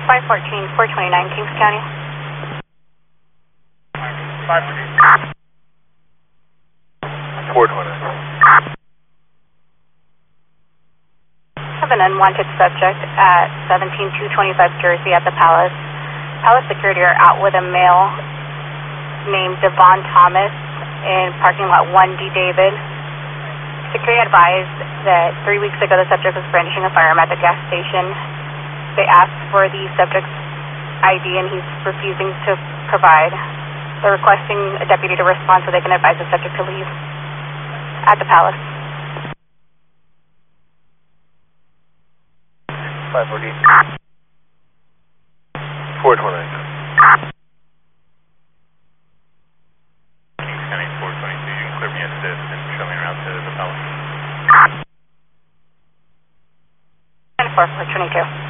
514, 429, Kings County. 514. 420. Have an unwanted subject at 17225 Jersey at the Palace. Palace security are out with a male named Devon Thomas in parking lot 1D David. Security advised that 3 weeks ago the subject was brandishing a firearm at the gas station. They asked for the subject's ID and he's refusing to provide. They're requesting a deputy to respond so they can advise the subject to leave at the Palace. 514. 429. Kings County 422, you can clear me assist and show me around to the Palace. 422.